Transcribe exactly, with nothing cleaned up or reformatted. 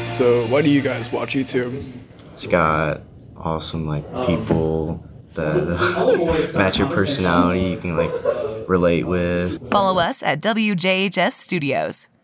So why do you guys watch YouTube? It's got awesome like people that match your personality, you can like relate with. Follow us at W J H S Studios.